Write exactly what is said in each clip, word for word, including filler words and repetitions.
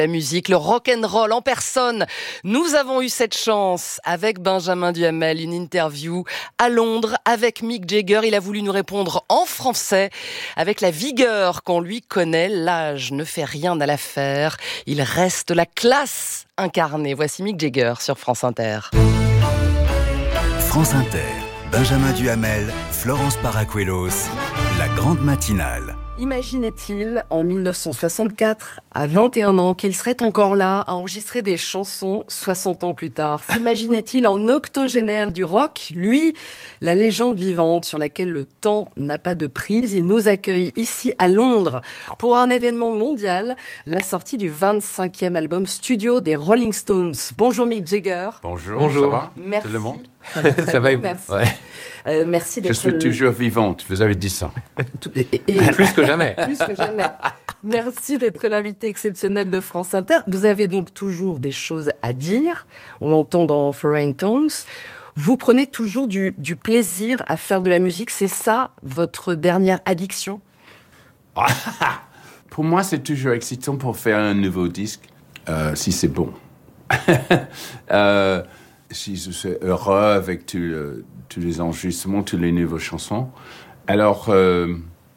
La musique, le rock'n'roll en personne. Nous avons eu cette chance avec Benjamin Duhamel, une interview à Londres avec Mick Jagger. Il a voulu nous répondre en français avec la vigueur qu'on lui connaît. L'âge ne fait rien à l'affaire. Il reste la classe incarnée. Voici Mick Jagger sur France Inter. France Inter, Benjamin Duhamel, Florence Paracuelos, la grande matinale. Imaginait-il, en dix-neuf cent soixante-quatre, à vingt et un ans, qu'il serait encore là à enregistrer des chansons soixante ans plus tard? S'imaginait-il en octogénaire du rock, lui, la légende vivante sur laquelle le temps n'a pas de prise? Il nous accueille ici à Londres pour un événement mondial, la sortie du vingt-cinquième album studio des Rolling Stones. Bonjour Mick Jagger. Bonjour, Bonjour. ça va? Merci. Tout le monde? Ça va, Merci. Ouais. Euh, merci d'être Je suis le- toujours vivante, vous avez dit ça. tout- et- et- plus que jamais. Plus que jamais. Merci d'être l'invité exceptionnel de France Inter. Vous avez donc toujours des choses à dire. On l'entend dans Foreign Tones. Vous prenez toujours du, du plaisir à faire de la musique. C'est ça, votre dernière addiction? Pour moi, c'est toujours excitant pour faire un nouveau disque, euh, si c'est bon. euh, si je suis heureux avec tout, euh, tous les enregistrements, toutes les nouvelles chansons. Alors, euh,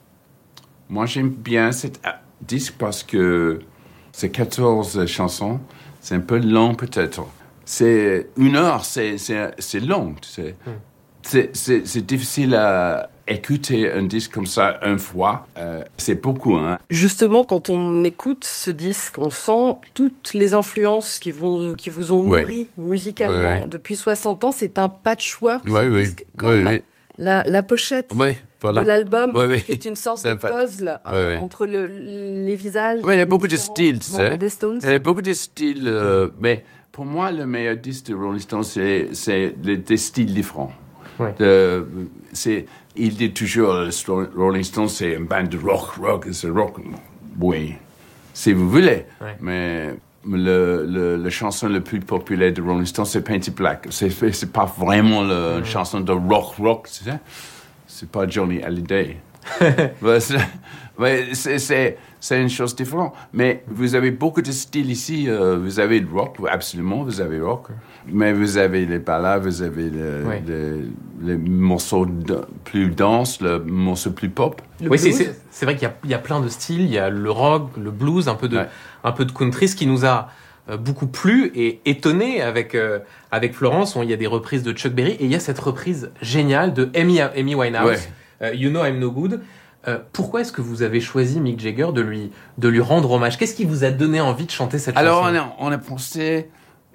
moi, j'aime bien cet euh, disque parce que c'est quatorze chansons. C'est un peu long, peut-être. C'est une heure, c'est, c'est, c'est long. C'est, mm. c'est, c'est, c'est difficile à écouter un disque comme ça une fois. Euh, c'est beaucoup, hein. Justement, quand on écoute ce disque, on sent toutes les influences qui, vont, qui vous ont nourri Ouais. musicalement. Ouais, ouais. Depuis soixante ans, c'est un patchwork. Oui, ce oui. disque. Oui, la, oui. la, la pochette Oui, voilà. de l'album Oui, oui. est une sorte C'est de un pa- puzzle Oui, oui. entre le, les visages. Oui, il y a beaucoup de différents styles, tu sais. des Stones. Il y a beaucoup de styles, euh, mais pour moi, le meilleur disque de Rolling Stones, c'est, c'est les- des styles différents. Ouais. De- c'est, il dit toujours, le Sto- Rolling Stones, c'est une bande de rock, rock, c'est rock. Oui, si vous voulez. Ouais. Mais le, le, la chanson la plus populaire de Rolling Stones, c'est Painted Black. C'est, c'est pas vraiment le, une chanson de rock, rock, tu sais. C'est pas Johnny Hallyday. Ouais, c'est, ouais, c'est, c'est, c'est une chose différente. Mais vous avez beaucoup de styles ici. Euh, vous avez le rock, absolument, vous avez rock. Mais vous avez les ballades, vous avez le, Ouais. le, les morceaux de- plus denses, le morceau plus pop. Le Oui, c'est, blues. c'est, c'est vrai qu'il y a, il y a plein de styles. Il y a le rock, le blues, un peu de, Ouais. un peu de country, ce qui nous a euh, beaucoup plu et étonné avec, euh, avec Florence. On- Il y a des reprises de Chuck Berry et il y a cette reprise géniale de Amy, Amy Winehouse, Ouais. euh, You Know I'm No Good. Euh, pourquoi est-ce que vous avez choisi Mick Jagger de lui, de lui rendre hommage? Qu'est-ce qui vous a donné envie de chanter cette Alors, chanson? on a, on a pensé,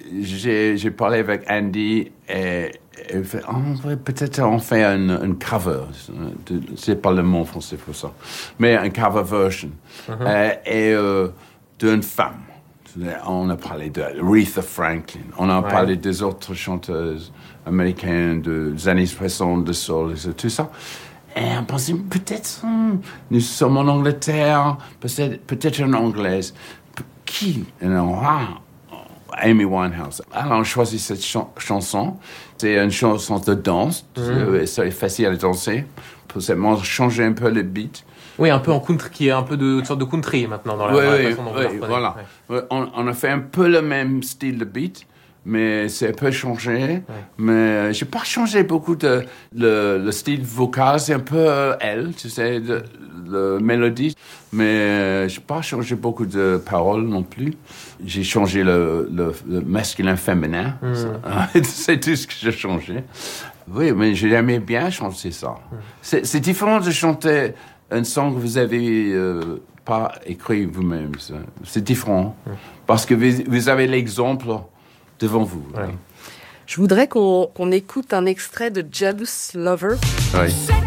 j'ai, j'ai parlé avec Andy et, et fait, oh, on va peut-être on fait un, un cover. De- C'est pas le mot français pour ça, mais un cover version. Uh-huh. Euh, et euh, d'une femme. On a parlé de Aretha Franklin, on a Ouais. parlé des autres chanteuses américaines des années soixante, de soul, et tout ça. Et on pensait, peut-être, hum, nous sommes en Angleterre, peut-être, peut-être une Anglaise. P- Qui? Et on, ah, Amy Winehouse. Alors, on choisit cette chan- chanson. C'est une chanson de danse. Mhm. C'est facile à danser. Pour seulement changer un peu le beat. Oui, un peu en country, qui est un peu de, une sorte de country maintenant dans la, Oui, dans la oui, façon dont vous oui, la reprenez. voilà. Ouais. Ouais, On, on a fait un peu le même style de beat, mais c'est un peu changé. Mais j'ai pas changé beaucoup de le, le style vocal, c'est un peu euh, elle, tu sais, de, le mélodie. Mais euh, j'ai pas changé beaucoup de paroles non plus. J'ai changé le, le, le masculin-féminin. Mm. C'est tout ce que j'ai changé. Oui, mais j'aimais bien chanter ça. Mm. C'est, c'est différent de chanter un son que vous avez euh, pas écrit vous-même. ça. C'est différent. Mm. Parce que vous, vous avez l'exemple devant vous. Ouais. Je voudrais qu'on, qu'on écoute un extrait de Jealous Lover. Oui. Shake